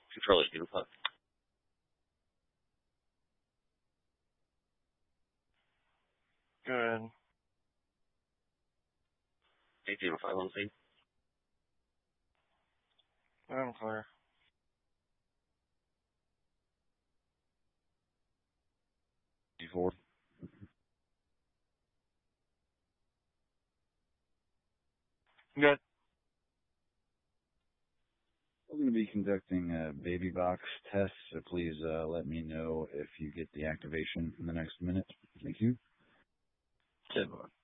Controller input. good. 8051C. I'm clear. D4. Good. We're going to be conducting a baby box test, so please let me know if you get the activation in the next minute. Thank you. 10-4.